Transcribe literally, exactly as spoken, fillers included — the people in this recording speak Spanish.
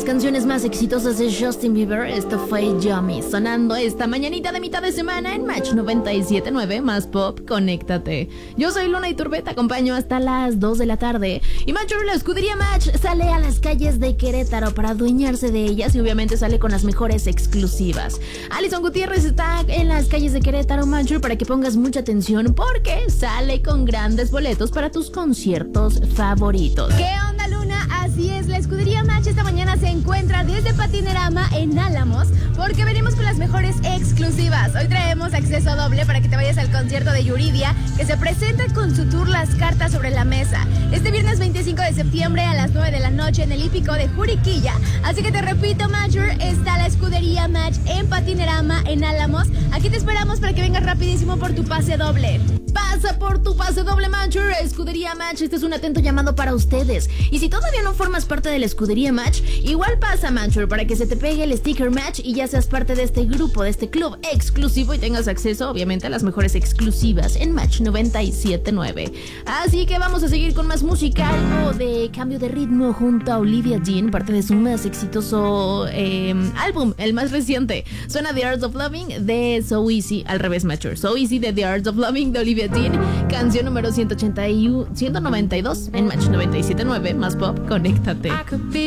las canciones más exitosas de Justin Bieber. Esto fue Yummy, sonando esta mañanita de mitad de semana en Match noventa y siete punto nueve, más pop, conéctate. Yo soy Luna Iturbe, te acompaño hasta las dos de la tarde. Y Match, la escudería Match sale a las calles de Querétaro para adueñarse de ellas y obviamente sale con las mejores exclusivas. Alison Gutiérrez está en las calles de Querétaro, Match, para que pongas mucha atención porque sale con grandes boletos para tus conciertos favoritos. ¿Qué onda, Luna? Así es, la escudería Match esta mañana se encuentra desde Patinerama en Álamos porque venimos con las mejores exclusivas. Hoy traemos acceso doble para que te vayas al concierto de Yuridia, que se presenta con su tour Las Cartas sobre la Mesa este viernes veinticinco de septiembre a las nueve de la noche en el hípico de Juriquilla. Así que te repito, Matcher, está la escudería Match en Patinerama en Álamos. Aquí te esperamos para que vengas rapidísimo por tu pase doble. Pasa por tu pase doble, Matcher. Escudería Match, este es un atento llamado para ustedes. Y si todavía no formas parte de la escudería Match, igual pasa, Matcher, para que se te pegue el sticker Match y ya seas parte de este grupo, de este club exclusivo y tengas acceso, obviamente, a las mejores exclusivas en Match noventa y siete punto nueve. Así que vamos a seguir con más música, algo de cambio de ritmo junto a Olivia Dean, parte de su más exitoso eh, álbum, el más reciente. Suena The Art of Loving de So Easy, al revés, Matcher. So Easy de The Art of Loving de Olivia Dean, canción número ciento ochenta y uno, ciento noventa y dos en Match noventa y siete punto nueve, más pop, conéctate.